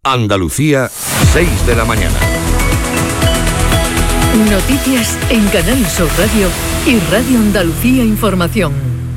Andalucía, 6 de la mañana. Noticias en Canal Sur Radio y Radio Andalucía Información.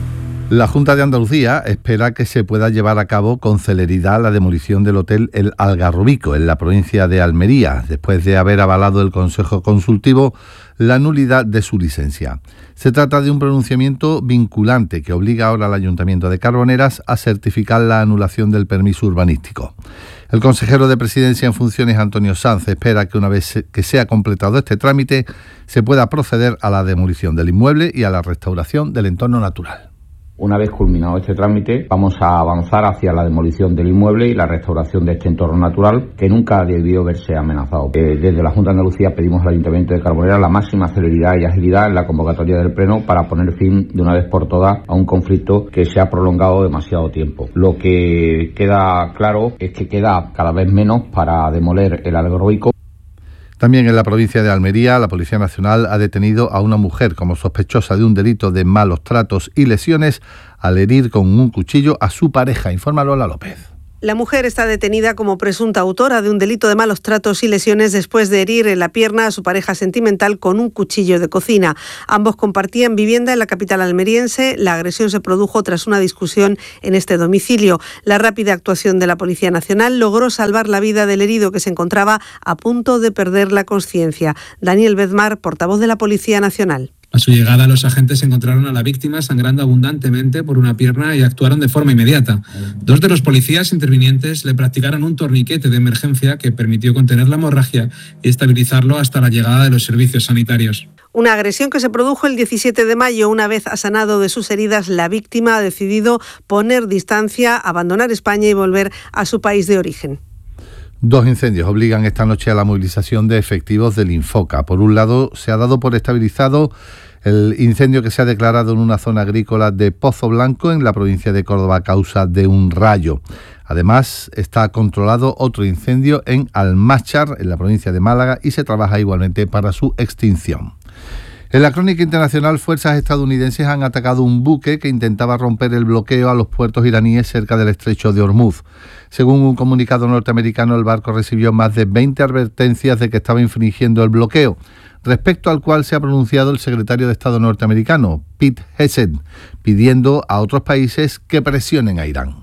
La Junta de Andalucía espera que se pueda llevar a cabo con celeridad la demolición del hotel El Algarrobico en la provincia de Almería, después de haber avalado el Consejo Consultivo la nulidad de su licencia. Se trata de un pronunciamiento vinculante que obliga ahora al Ayuntamiento de Carboneras a certificar la anulación del permiso urbanístico. El consejero de Presidencia en funciones, Antonio Sanz, espera que una vez que sea completado este trámite se pueda proceder a la demolición del inmueble y a la restauración del entorno natural. Una vez culminado este trámite, vamos a avanzar hacia la demolición del inmueble y la restauración de este entorno natural que nunca debió verse amenazado. Desde la Junta de Andalucía pedimos al Ayuntamiento de Carboneras la máxima celeridad y agilidad en la convocatoria del Pleno para poner fin de una vez por todas a un conflicto que se ha prolongado demasiado tiempo. Lo que queda claro es que queda cada vez menos para demoler el Algarrobico. También en la provincia de Almería, la Policía Nacional ha detenido a una mujer como sospechosa de un delito de malos tratos y lesiones al herir con un cuchillo a su pareja. Informa Lola López. La mujer está detenida como presunta autora de un delito de malos tratos y lesiones después de herir en la pierna a su pareja sentimental con un cuchillo de cocina. Ambos compartían vivienda en la capital almeriense. La agresión se produjo tras una discusión en este domicilio. La rápida actuación de la Policía Nacional logró salvar la vida del herido que se encontraba a punto de perder la consciencia. Daniel Bedmar, portavoz de la Policía Nacional. A su llegada, los agentes encontraron a la víctima sangrando abundantemente por una pierna y actuaron de forma inmediata. Dos de los policías intervinientes le practicaron un torniquete de emergencia que permitió contener la hemorragia y estabilizarlo hasta la llegada de los servicios sanitarios. Una agresión que se produjo el 17 de mayo. Una vez sanado de sus heridas, la víctima ha decidido poner distancia, abandonar España y volver a su país de origen. Dos incendios obligan esta noche a la movilización de efectivos del Infoca. Por un lado, se ha dado por estabilizado el incendio que se ha declarado en una zona agrícola de Pozo Blanco, en la provincia de Córdoba, a causa de un rayo. Además, está controlado otro incendio en Almáchar, en la provincia de Málaga, y se trabaja igualmente para su extinción. En la crónica internacional, fuerzas estadounidenses han atacado un buque que intentaba romper el bloqueo a los puertos iraníes cerca del estrecho de Hormuz. Según un comunicado norteamericano, el barco recibió más de 20 advertencias de que estaba infringiendo el bloqueo, respecto al cual se ha pronunciado el secretario de Estado norteamericano, Pete Hegseth, pidiendo a otros países que presionen a Irán.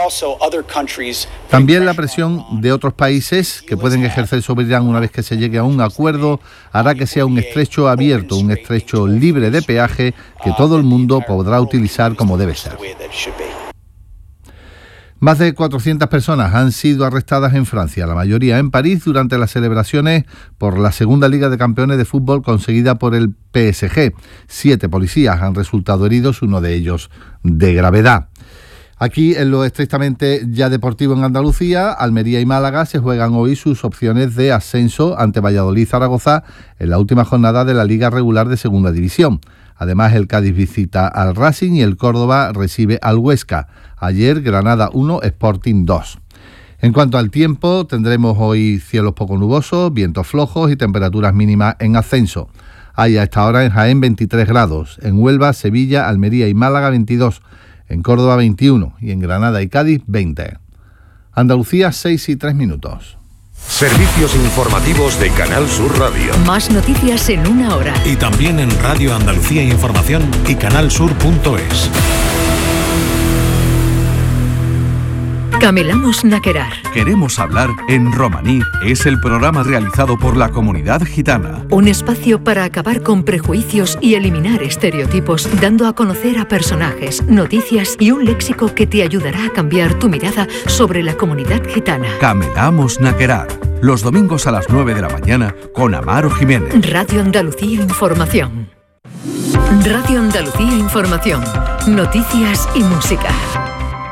También la presión de otros países que pueden ejercer sobre Irán una vez que se llegue a un acuerdo hará que sea un estrecho abierto, un estrecho libre de peaje que todo el mundo podrá utilizar como debe ser. Más de 400 personas han sido arrestadas en Francia, la mayoría en París, durante las celebraciones por la segunda Liga de Campeones de fútbol conseguida por el PSG. 7 policías han resultado heridos, uno de ellos de gravedad. Aquí, en lo estrictamente ya deportivo en Andalucía, Almería y Málaga se juegan hoy sus opciones de ascenso ante Valladolid y Zaragoza en la última jornada de la Liga Regular de Segunda División. Además, el Cádiz visita al Racing y el Córdoba recibe al Huesca. Ayer, Granada 1, Sporting 2. En cuanto al tiempo, tendremos hoy cielos poco nubosos, vientos flojos y temperaturas mínimas en ascenso. Hay a esta hora en Jaén 23 grados, en Huelva, Sevilla, Almería y Málaga 22, en Córdoba 21 y en Granada y Cádiz 20. Andalucía 6:03. Servicios informativos de Canal Sur Radio. Más noticias en una hora. Y también en Radio Andalucía Información y canalsur.es. Camelamos Naquerar. Queremos hablar en romaní. Es el programa realizado por la comunidad gitana. Un espacio para acabar con prejuicios y eliminar estereotipos, dando a conocer a personajes, noticias y un léxico que te ayudará a cambiar tu mirada sobre la comunidad gitana. Camelamos Naquerar. Los domingos a las 9 de la mañana con Amaro Jiménez. Radio Andalucía Información. Radio Andalucía Información. Noticias y música.